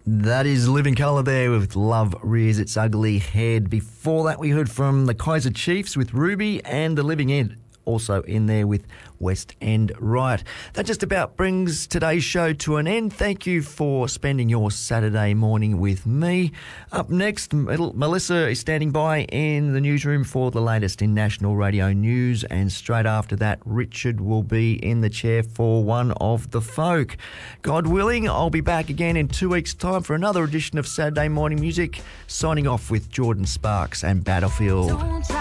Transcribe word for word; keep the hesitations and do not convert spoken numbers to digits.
That is Living Colour there with Love Rears Its Ugly Head. Before that, we heard from the Kaiser Chiefs with Ruby and the Living End also in there with West End Riot. That just about brings today's show to an end. Thank you for spending your Saturday morning with me. Up next, Melissa is standing by in the newsroom for the latest in national radio news, and straight after that, Richard will be in the chair for One of the Folk. God willing, I'll be back again in two weeks' time for another edition of Saturday Morning Music, signing off with Jordan Sparks and Battlefield.